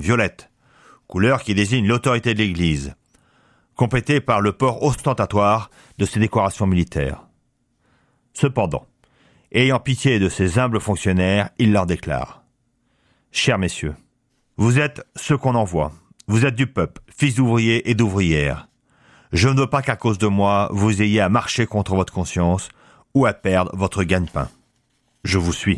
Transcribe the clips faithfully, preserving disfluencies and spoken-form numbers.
violette, couleur qui désigne l'autorité de l'Église, complétée par le port ostentatoire de ses décorations militaires. Cependant, ayant pitié de ces humbles fonctionnaires, il leur déclare : « Chers messieurs, vous êtes ceux qu'on envoie, vous êtes du peuple, fils d'ouvriers et d'ouvrières. Je ne veux pas qu'à cause de moi, vous ayez à marcher contre votre conscience ou à perdre votre gagne-pain. Je vous suis. »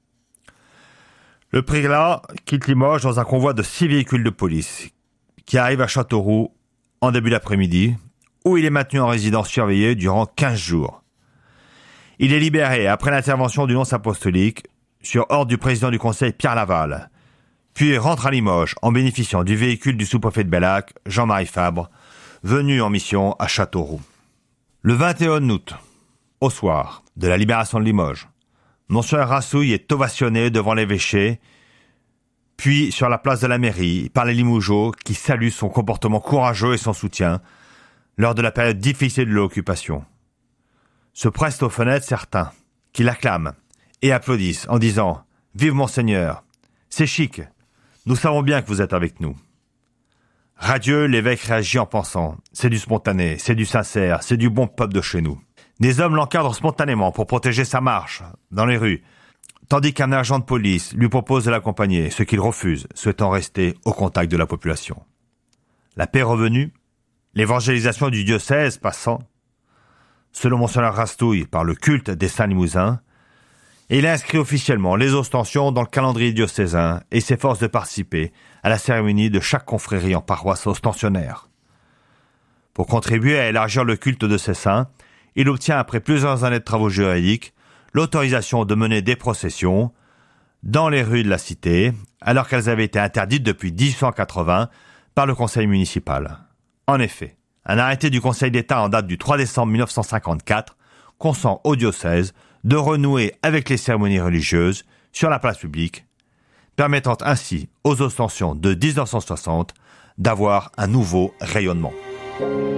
Le prélat quitte Limoges dans un convoi de six véhicules de police qui arrive à Châteauroux en début d'après-midi, où il est maintenu en résidence surveillée durant quinze jours. Il est libéré après l'intervention du nonce apostolique sur ordre du président du conseil Pierre Laval, puis rentre à Limoges en bénéficiant du véhicule du sous-préfet de Bellac, Jean-Marie Fabre, venu en mission à Châteauroux. Le vingt et un août, au soir de la libération de Limoges, Monseigneur Rassouille est ovationné devant l'évêché, puis sur la place de la mairie par les Limougeaux qui saluent son comportement courageux et son soutien lors de la période difficile de l'occupation. Se pressent aux fenêtres certains qui l'acclament et applaudissent en disant « Vive Monseigneur, c'est chic, nous savons bien que vous êtes avec nous ». Radieux, l'évêque réagit en pensant « C'est du spontané, c'est du sincère, c'est du bon peuple de chez nous ». Des hommes l'encadrent spontanément pour protéger sa marche dans les rues, tandis qu'un agent de police lui propose de l'accompagner, ce qu'il refuse, souhaitant rester au contact de la population. La paix revenue, l'évangélisation du diocèse passant, selon Monseigneur Rassouille par le culte des Saints Limousins, et il inscrit officiellement les ostensions dans le calendrier diocésain et s'efforce de participer à la cérémonie de chaque confrérie en paroisse ostensionnaire. Pour contribuer à élargir le culte de ces saints, il obtient, après plusieurs années de travaux juridiques, l'autorisation de mener des processions dans les rues de la cité, alors qu'elles avaient été interdites depuis dix-huit cent quatre-vingts par le conseil municipal. En effet, un arrêté du Conseil d'État en date du trois décembre mille neuf cent cinquante-quatre consent au diocèse de renouer avec les cérémonies religieuses sur la place publique, permettant ainsi aux ostensions de dix-neuf cent soixante d'avoir un nouveau rayonnement.